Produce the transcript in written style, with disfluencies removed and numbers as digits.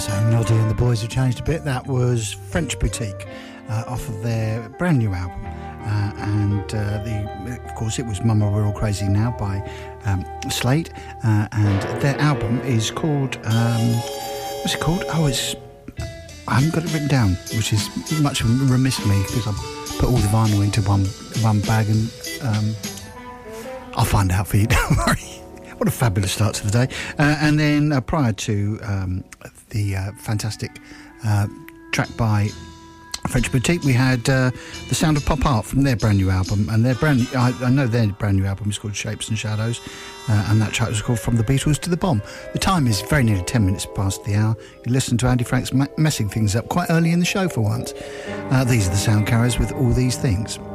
So Noddy and the boys have changed a bit. That was French Boutique off of their brand new album. Of course, it was Mama We're All Crazy Now by Slate. And their album is called... what's it called? I haven't got it written down, which is much remiss of me because I put all the vinyl into one bag and I'll find out for you, don't worry. What a fabulous start to the day. And then prior to the fantastic track by French Boutique, we had The Sound of Pop Art from their brand new album. And I know their brand new album is called Shapes and Shadows. And that track was called From the Beatles to the Bomb. The time is very nearly 10 minutes past the hour. You listen to Andy Franks messing things up quite early in the show for once. These are the Sound Carriers with All These Things.